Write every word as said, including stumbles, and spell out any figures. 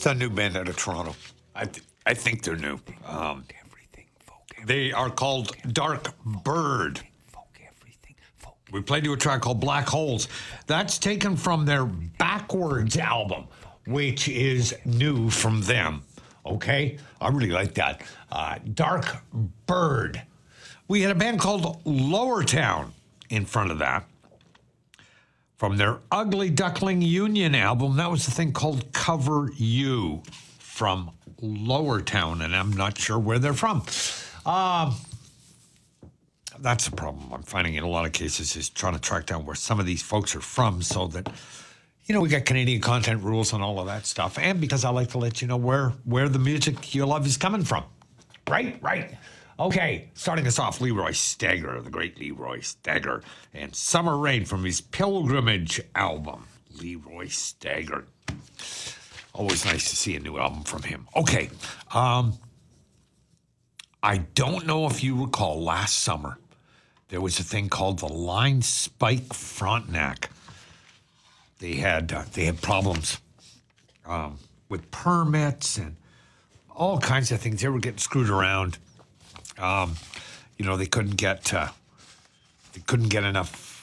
a new band out of Toronto. I th- I think they're new. Um, they are called Dark Bird. We played you a track called Black Holes. That's taken from their Backwards album, which is new from them. Okay? I really like that. Uh, Dark Bird. We had a band called Lower Town in front of that. From their Ugly Duckling Union album, that was the thing called Cover You from Lower Town, and I'm not sure where they're from. Um... That's the problem I'm finding in a lot of cases is trying to track down where some of these folks are from so that, you know, we got Canadian content rules and all of that stuff. And because I like to let you know where, where the music you love is coming from. Right? Right. Okay. Starting us off, Leroy Stagger, the great Leroy Stagger, and Summer Rain from his Pilgrimage album. Leroy Stagger. Always nice to see a new album from him. Okay. Um, I don't know if you recall last summer, there was a thing called the Line Spike Frontenac. They had uh, they had problems um, with permits and all kinds of things. They were getting screwed around. Um, you know, they couldn't get uh, they couldn't get enough